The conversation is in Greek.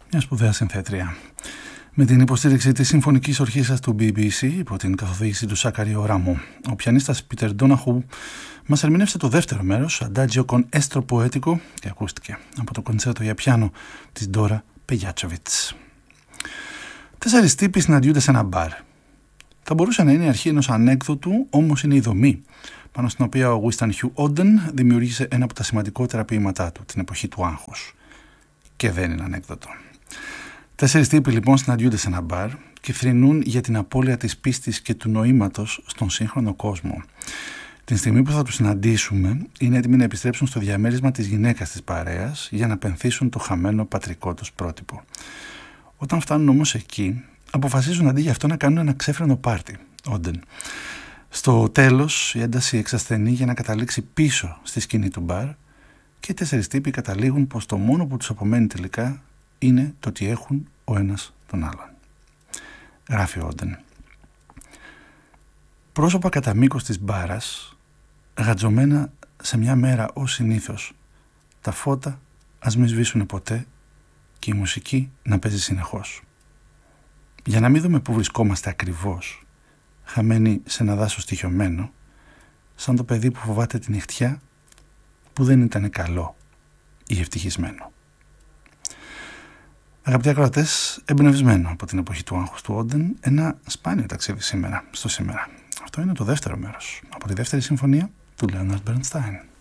Μια σπουδαία συνθέτρια. Με την υποστήριξη της Συμφωνικής Ορχήστρας του BBC υπό την καθοδήγηση του Σάκαριο Ράμο, ο πιανίστας Πίτερ Ντόναχου μας ερμηνεύσε το δεύτερο μέρος, Adagio con estro poetico, και ακούστηκε από το κοντσέρτο για πιάνο της Ντόρα Πεγιάτσοβιτς. 4 τύποι συναντιούνται σε ένα μπαρ. Θα μπορούσε να είναι η αρχή ενός ανέκδοτου, όμως είναι η δομή πάνω στην οποία ο Winston Hugh Auden δημιούργησε ένα από τα σημαντικότερα ποίηματά του, την εποχή του άγχους. Και δεν είναι ανέκδοτο. 4 τύποι λοιπόν συναντιούνται σε ένα μπαρ και θρηνούν για την απώλεια της πίστης και του νοήματος στον σύγχρονο κόσμο. Την στιγμή που θα τους συναντήσουμε, είναι έτοιμοι να επιστρέψουν στο διαμέρισμα της γυναίκας της παρέας για να πενθήσουν το χαμένο πατρικό τους πρότυπο. Όταν φτάνουν όμως εκεί, αποφασίζουν αντί για αυτό να κάνουν ένα ξέφρενο πάρτι. Όντεν. Στο τέλος, η ένταση εξασθενεί για να καταλήξει πίσω στη σκηνή του μπαρ και οι 4 τύποι καταλήγουν πως το μόνο που τους απομένει τελικά είναι το ότι έχουν ο ένας τον άλλον. Γράφει ο Όντεν. Πρόσωπα κατά μήκος της μπάρας, γατζωμένα σε μια μέρα ως συνήθως, τα φώτα ας μη σβήσουν ποτέ και η μουσική να παίζει συνεχώς. Για να μην δούμε που βρισκόμαστε ακριβώς, χαμένοι σε ένα δάσος τυχιωμένο, σαν το παιδί που φοβάται τη νυχτιά που δεν ήταν καλό ή ευτυχισμένο. Αγαπητοί ακροατές, εμπνευσμένο από την εποχή του άγχους του Όντεν, ένα σπάνιο ταξίδι σήμερα, στο σήμερα. Αυτό είναι το δεύτερο μέρος από τη δεύτερη συμφωνία του Leonard Bernstein.